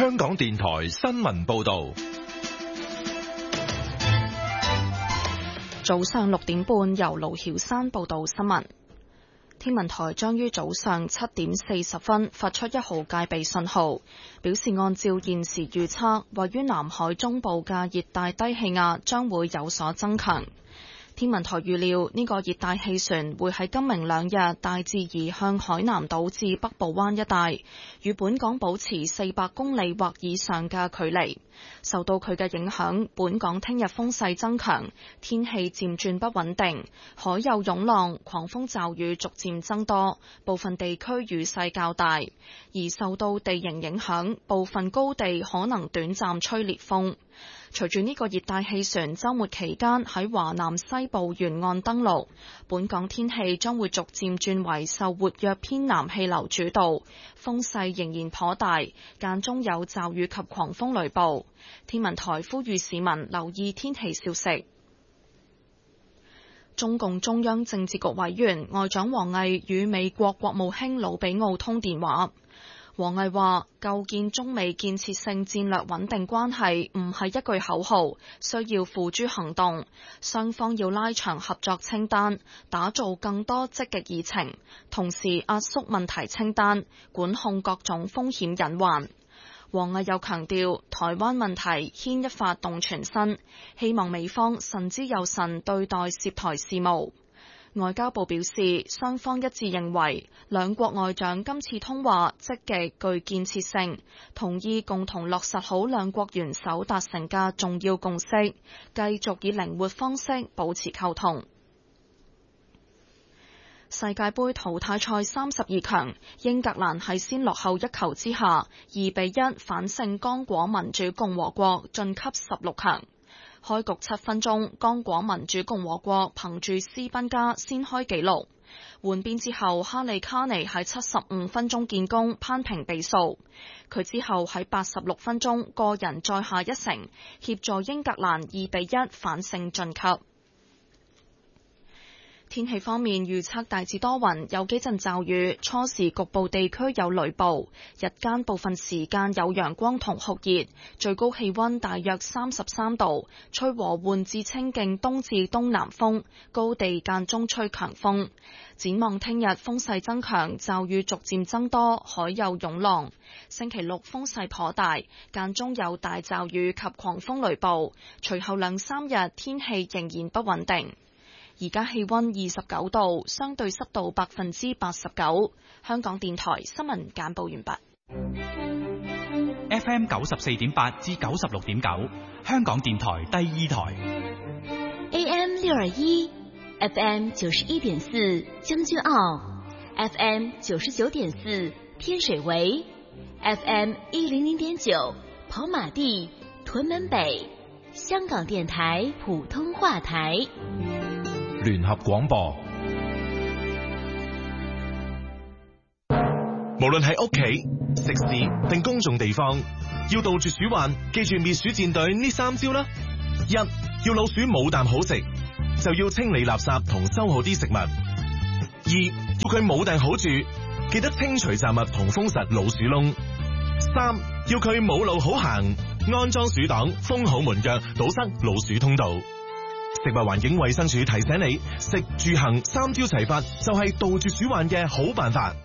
香港電台新聞報道。 早上6點半，由盧曉山報道新聞。天文台將於早上7點40分發出1號戒備信號，表示按照現時預測，位於南海中部嘅熱帶低氣壓將會有所增強。天文台預料呢個熱帶氣旋會喺今明兩日大致移向海南島至北部灣一帶，與本港保持400公里或以上嘅距離。受到佢嘅影響，本港聽日風勢增強，天氣漸轉不穩定，海有湧浪，狂風驟雨逐漸增多，部分地區雨勢較大。而受到地形影響，部分高地可能短暫吹烈風。隨住呢個熱帶氣旋週末期間喺華南西部沿岸登陸，本港天氣將會逐漸轉為受活躍偏南氣流主導，風勢仍然頗大，間中有驟雨及狂風雷暴。天文台呼籲市民留意天氣消息。中共中央政治局委員外長王毅與美國國務卿魯比奧通電話。王毅話：構建中美建設性戰略穩定關係唔係一句口號，需要付諸行動。雙方要拉長合作清單，打造更多積極議程，同時壓縮問題清單，管控各種風險隱患。王毅又強調，台灣問題牽一髮動全身，希望美方慎之又慎對待涉台事務。外交部表示，雙方一致認為，兩國外長今次通話積極具建設性，同意共同落實好兩國元首達成嘅重要共識，繼續以靈活方式保持溝通。世界盃淘汰賽32強，英格蘭喺先落後1球之下2-1反勝剛果民主共和國，晉級16強。開局7分鐘，剛果民主共和國憑住斯賓加先開紀錄。換邊之後，哈利卡尼喺75分鐘建功，攀平比數。佢之後喺86分鐘個人再下一城，協助英格蘭2-1反勝晉級。天氣方面預測大致多雲，有幾陣驟雨，初時局部地區有雷暴，日間部分時間有陽光同酷熱，最高氣溫大約33度，吹和緩至清勁東至東南風，高地間中吹強風。展望聽日風勢增強，驟雨逐漸增多，海有湧浪。星期六風勢頗大，間中有大驟雨及狂風雷暴，隨後2-3日天氣仍然不穩定。而家氣溫29度，相對濕度89%。香港電台新聞簡報完畢。 FM 94.8至96.9，香港電台第2台。 AM 621 FM 91.4將軍澳 FM 99.4天水圍 FM 100.9跑馬地屯門北，香港電台普通話台。 聯合廣播，無論係屋企、食肆定公眾地方，要杜絕鼠患，記住滅鼠戰隊呢3招啦。1. 要老鼠冇啖好食，就要清理垃圾同收好啲食物。2. 要佢冇埞好住，記得清除雜物同封實老鼠窿。3. 要佢冇路好行，安裝鼠擋，封好門腳，堵塞老鼠通道。食物環境衛生署提醒你，食住行3招齊發，就係杜絕鼠患嘅好辦法。